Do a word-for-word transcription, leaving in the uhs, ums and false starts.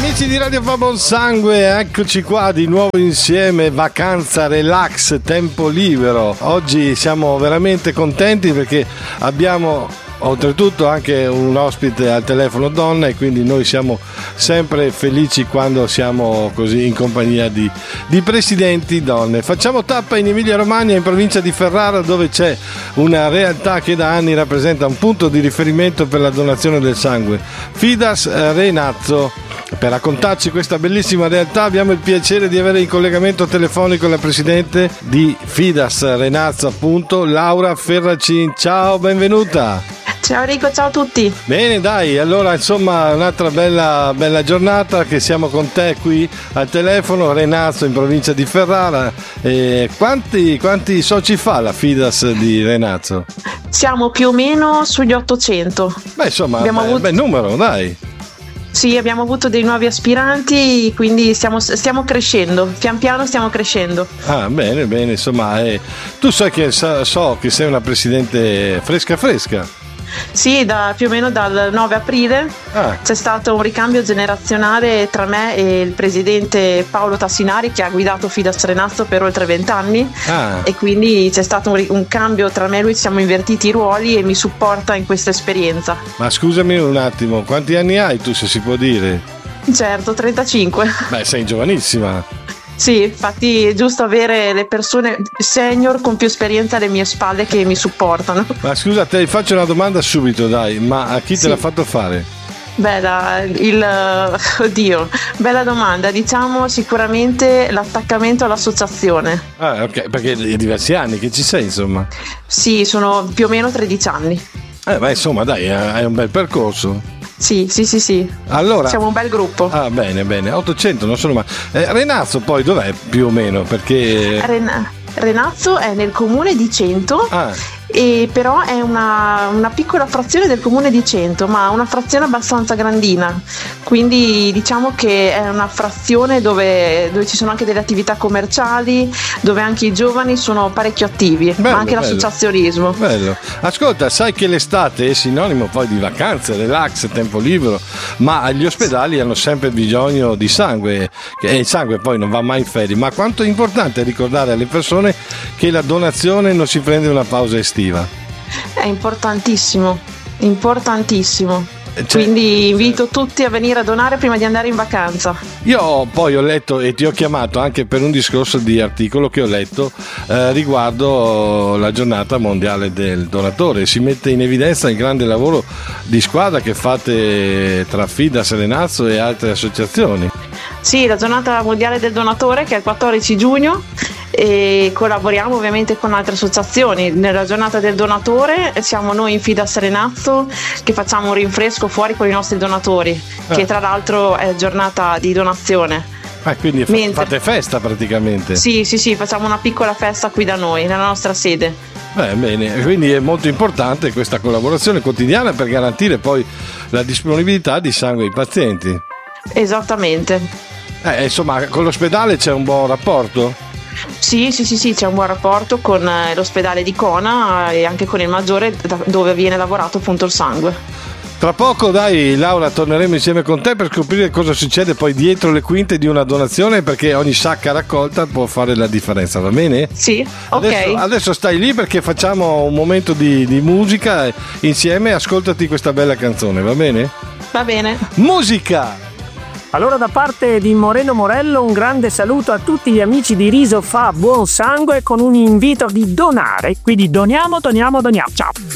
Amici di Radio Fa Buon Sangue, eccoci qua di nuovo insieme, vacanza, relax, tempo libero. Oggi siamo veramente contenti perché abbiamo oltretutto anche un ospite al telefono donna e quindi noi siamo sempre felici quando siamo così in compagnia di, di presidenti donne. Facciamo tappa in Emilia Romagna, in provincia di Ferrara, dove c'è una realtà che da anni rappresenta un punto di riferimento per la donazione del sangue, Fidas Renazzo. Per raccontarci questa bellissima realtà abbiamo il piacere di avere in collegamento telefonico la presidente di Fidas Renazzo, appunto, Laura Ferracin. Ciao, benvenuta. Ciao Enrico, ciao a tutti. Bene, dai, allora insomma un'altra bella, bella giornata che siamo con te qui al telefono, Renazzo in provincia di Ferrara. E quanti, quanti soci fa la Fidas di Renazzo? Siamo più o meno sugli ottocento. Beh, insomma, abbiamo beh, avuto... bel numero, dai. Sì, abbiamo avuto dei nuovi aspiranti, quindi stiamo, stiamo crescendo, pian piano stiamo crescendo. Ah, bene, bene, insomma, eh, tu sai che so, so che sei una presidente fresca fresca. Sì, da, più o meno dal nove aprile ah. c'è stato un ricambio generazionale tra me e il presidente Paolo Tassinari, che ha guidato Fidas Renazzo per oltre vent'anni ah. e quindi c'è stato un, un cambio tra me e lui, ci siamo invertiti i ruoli e mi supporta in questa esperienza. Ma scusami un attimo, quanti anni hai tu, se si può dire? Certo, trentacinque. Beh, sei giovanissima. Sì, infatti è giusto avere le persone senior con più esperienza alle mie spalle che mi supportano. Ma scusa, te faccio una domanda subito, dai, ma a chi te sì. l'ha fatto fare? Bella, il, oddio, bella domanda, diciamo sicuramente l'attaccamento all'associazione. Ah, ok, perché è diversi anni che ci sei, insomma. Sì, sono più o meno tredici anni. Eh, beh, insomma, dai, hai un bel percorso. Sì, sì, sì, sì. Allora, siamo un bel gruppo. Ah, bene, bene. ottocento, non sono male. Eh, Renazzo poi dov'è più o meno? Perché Ren- Renazzo è nel comune di Cento. Ah. E però è una, una piccola frazione del comune di Cento, ma una frazione abbastanza grandina, quindi diciamo che è una frazione dove, dove ci sono anche delle attività commerciali, dove anche i giovani sono parecchio attivi, bello, ma anche bello. L'associazionismo. Bello. Ascolta, sai che l'estate è sinonimo poi di vacanze, relax, tempo libero, ma gli ospedali hanno sempre bisogno di sangue e il sangue poi non va mai in ferie, ma quanto è importante ricordare alle persone che la donazione non si prende una pausa estiva. È importantissimo, importantissimo. Cioè, quindi invito tutti a venire a donare prima di andare in vacanza. Io poi ho letto e ti ho chiamato anche per un discorso di articolo che ho letto eh, riguardo la giornata mondiale del donatore. Si mette in evidenza il grande lavoro di squadra che fate tra Fidas Renazzo e altre associazioni. Sì, la giornata mondiale del donatore che è il quattordici giugno e collaboriamo ovviamente con altre associazioni. Nella giornata del donatore siamo noi in Fidas Renazzo che facciamo un rinfresco fuori con i nostri donatori, eh. che tra l'altro è giornata di donazione. Ah, quindi fa- Mentre... fate festa praticamente? Sì, sì, sì, facciamo una piccola festa qui da noi, nella nostra sede. Beh, bene, quindi è molto importante questa collaborazione quotidiana per garantire poi la disponibilità di sangue ai pazienti. Esattamente. Eh, insomma, con l'ospedale c'è un buon rapporto? Sì, sì, sì, sì, c'è un buon rapporto con eh, l'ospedale di Cona e anche con il Maggiore, da, dove viene lavorato appunto il sangue. Tra poco, dai, Laura, torneremo insieme con te per scoprire cosa succede poi dietro le quinte di una donazione, perché ogni sacca raccolta può fare la differenza, va bene? Sì, ok. Adesso, adesso stai lì perché facciamo un momento di, di musica insieme, ascoltati questa bella canzone, va bene? Va bene. Musica! Allora, da parte di Moreno Morello un grande saluto a tutti gli amici di Riso Fa Buon Sangue con un invito di donare, quindi doniamo, doniamo, doniamo, ciao!